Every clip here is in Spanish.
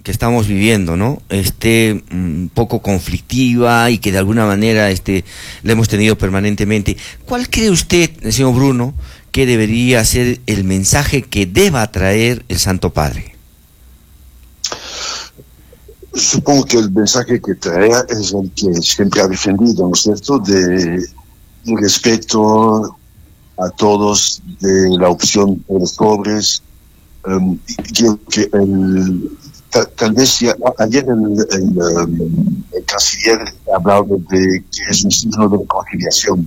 que estamos viviendo, ¿no? Un poco conflictiva y que de alguna manera la hemos tenido permanentemente. ¿Cuál cree usted, señor Bruno, que debería ser el mensaje que deba traer el Santo Padre? Supongo que el mensaje que trae es el que siempre ha defendido, ¿no es cierto?, de respeto a todos, de la opción de los pobres. Creo que tal vez ayer el canciller ha hablado de que es un signo de reconciliación.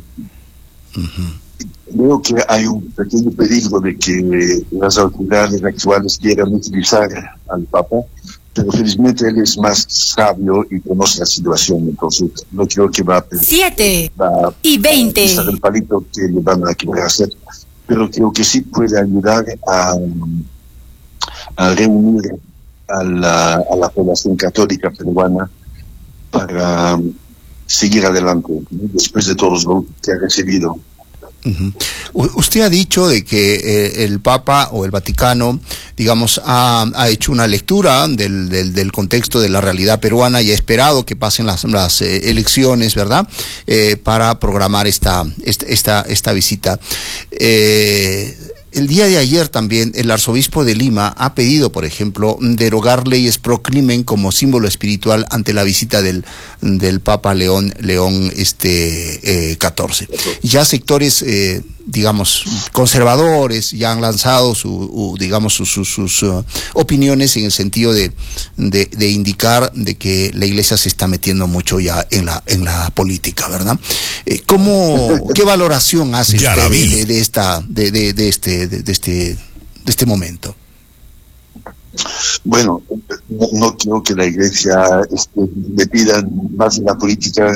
Creo que hay un pequeño peligro de que las autoridades actuales quieran utilizar al Papa, pero felizmente él es más sabio y conoce la situación, entonces no creo que va a 7:20 pisar el palito que le van a querer hacer, pero creo que sí puede ayudar a reunir a la población católica peruana para seguir adelante, ¿no?, después de todos los que ha recibido. Usted ha dicho de que el Papa o el Vaticano, digamos, ha hecho una lectura del contexto de la realidad peruana y ha esperado que pasen las elecciones, ¿verdad?, para programar esta visita. El día de ayer también el arzobispo de Lima ha pedido, por ejemplo, derogar leyes pro crimen como símbolo espiritual ante la visita del Papa León XIV. Ya sectores, digamos, conservadores ya han lanzado sus opiniones en el sentido de indicar de que la Iglesia se está metiendo mucho ya en la política, ¿verdad? ¿Qué valoración hace usted de este momento? Bueno, no creo que la Iglesia metida más en la política.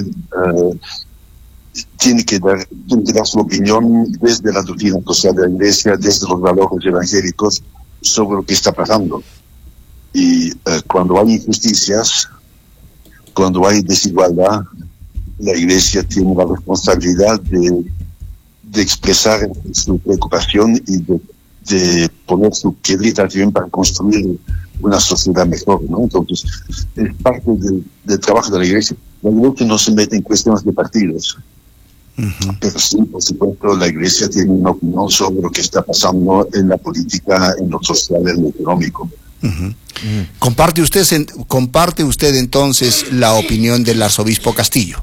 Tiene que dar su opinión desde la doctrina social de la Iglesia, desde los valores evangélicos, sobre lo que está pasando. Y cuando hay injusticias, cuando hay desigualdad, la Iglesia tiene la responsabilidad de expresar su preocupación y de poner su piedrita también para construir una sociedad mejor, ¿no? Entonces, es parte del trabajo de la Iglesia. La Iglesia no se mete en cuestiones de partidos. Pero sí, por supuesto, la Iglesia tiene una opinión sobre lo que está pasando en la política, en lo social, en lo económico. ¿Comparte usted entonces la opinión del arzobispo Castillo?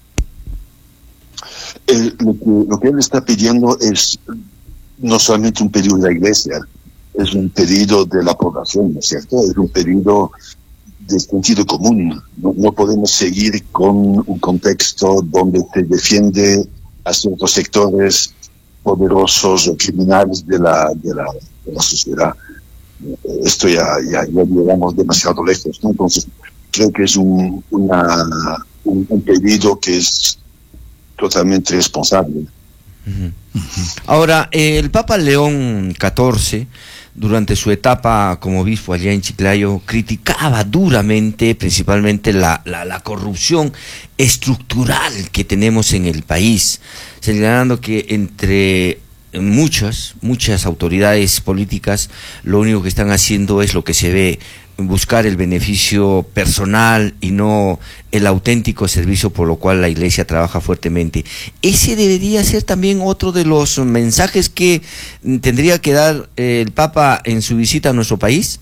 Lo que él está pidiendo es no solamente un pedido de la Iglesia, es un pedido de la población, ¿no es cierto? Es un pedido de sentido común. No podemos seguir con un contexto donde se defiende a ciertos sectores poderosos o criminales de la sociedad. Esto ya llegamos demasiado lejos, ¿no? Entonces, creo que es un pedido que es totalmente responsable. Ahora, el Papa León XIV, durante su etapa como obispo allá en Chiclayo, criticaba duramente principalmente la corrupción estructural que tenemos en el país, señalando que entre muchas autoridades políticas lo único que están haciendo es lo que se ve, buscar el beneficio personal y no el auténtico servicio por lo cual la Iglesia trabaja fuertemente. Ese debería ser también otro de los mensajes que tendría que dar el Papa en su visita a nuestro país.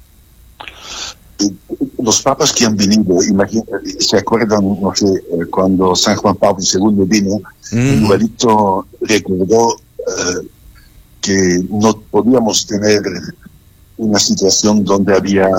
Los papas que han venido, se acuerdan, no sé, cuando San Juan Pablo II vino, igualito recordó que no podíamos tener una situación donde había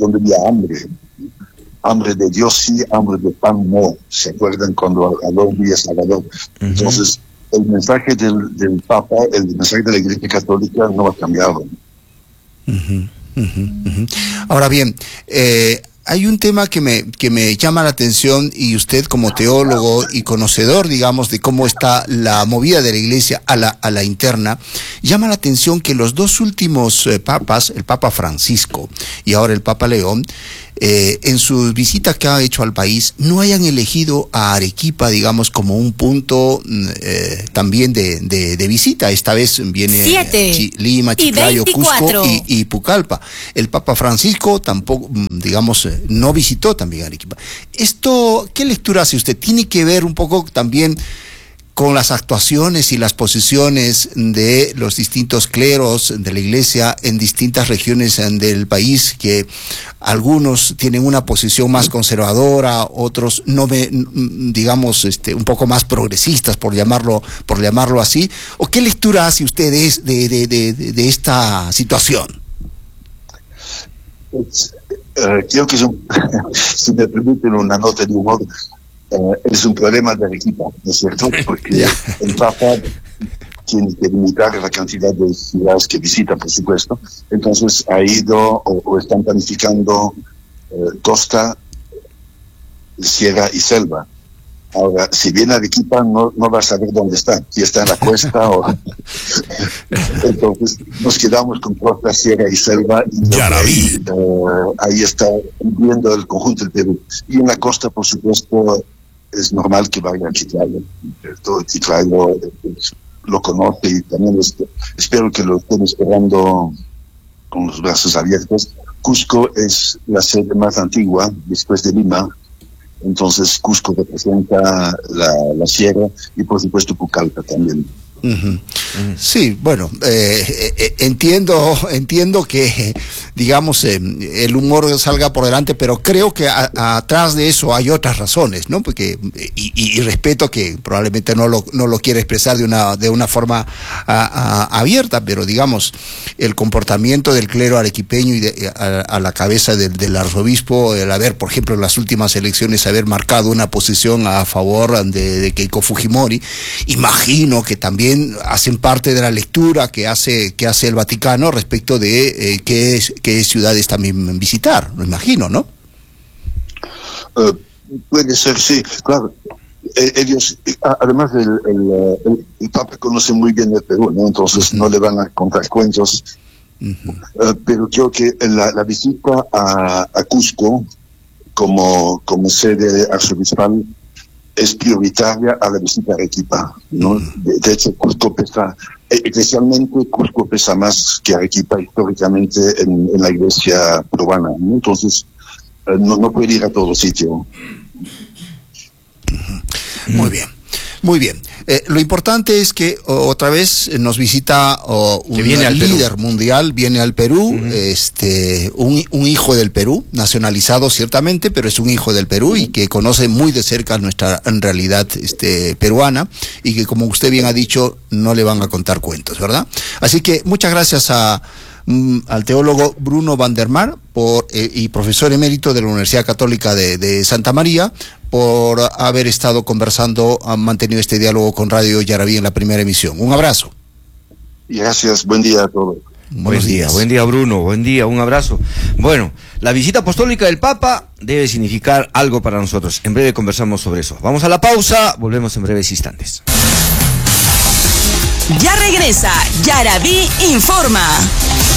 hambre de Dios sí, hambre de pan no. ¿Se acuerdan cuando habló un día Salvador? Entonces, el mensaje del Papa, el mensaje de la Iglesia Católica no ha cambiado. Ahora bien, hay un tema que me llama la atención, y usted como teólogo y conocedor, digamos, de cómo está la movida de la Iglesia a la interna, llama la atención que los dos últimos papas, el Papa Francisco y ahora el Papa León, en sus visitas que ha hecho al país, no hayan elegido a Arequipa, digamos, como un punto también de visita. Esta vez viene Lima, Chiclayo, Cusco y Pucallpa. El Papa Francisco tampoco, digamos, no visitó también Arequipa. Esto, ¿qué lectura hace usted? ¿Tiene que ver un poco también con las actuaciones y las posiciones de los distintos cleros de la Iglesia en distintas regiones del país, que algunos tienen una posición más conservadora, otros digamos, un poco más progresistas, por llamarlo así? ¿O qué lectura hace usted de esta situación? Creo que si me permiten una nota de humor, es un problema de Arequipa, ¿no es cierto? Porque el Papa tiene que limitar la cantidad de ciudades que visita, por supuesto. Entonces ha ido o están planificando costa, sierra y selva. Ahora, si viene a Arequipa, no va a saber dónde está, si está en la cuesta o... Entonces, nos quedamos con costa, sierra y selva, y ahí está viendo el conjunto del Perú. Y en la costa, por supuesto, es normal que vaya a Chiclayo. Todo Chiclayo lo conoce, y también espero que lo estén esperando con los brazos abiertos. Cusco es la sede más antigua, después de Lima. Entonces Cusco representa la sierra, y por supuesto Pucallpa también. Sí, bueno, entiendo que, digamos, el humor salga por delante, pero creo que atrás de eso hay otras razones, ¿no? Porque y respeto que probablemente no lo quiere expresar de una forma abierta, pero digamos, el comportamiento del clero arequipeño y a la cabeza del arzobispo, el haber, por ejemplo, en las últimas elecciones haber marcado una posición a favor de Keiko Fujimori, imagino que también hacen parte de la lectura que hace el Vaticano respecto de qué ciudades también visitar, lo imagino, ¿no? Puede ser, sí, claro. Ellos, además el Papa conoce muy bien el Perú, ¿no? Entonces no le van a contar cuentos. Pero creo que la visita a Cusco como sede arzobispal es prioritaria a la visita a Arequipa, ¿no? De hecho, Cusco pesa, especialmente Cusco pesa más que Arequipa históricamente en la iglesia peruana, ¿no? Entonces, no puede ir a todo sitio. Muy bien. Muy bien. Lo importante es que otra vez nos visita un líder mundial, viene al Perú, un hijo del Perú, nacionalizado ciertamente, pero es un hijo del Perú y que conoce muy de cerca nuestra realidad peruana, y que, como usted bien ha dicho, no le van a contar cuentos, ¿verdad? Así que muchas gracias al teólogo Bruno van der Mar y profesor emérito de la Universidad Católica de Santa María, por haber estado conversando, han mantenido este diálogo con Radio Yaraví en la primera emisión. Un abrazo. Gracias, buen día a todos. Buen día Bruno, buen día, un abrazo. Bueno, la visita apostólica del Papa debe significar algo para nosotros. En breve conversamos sobre eso. Vamos a la pausa, volvemos en breves instantes. Ya regresa Yaraví Informa.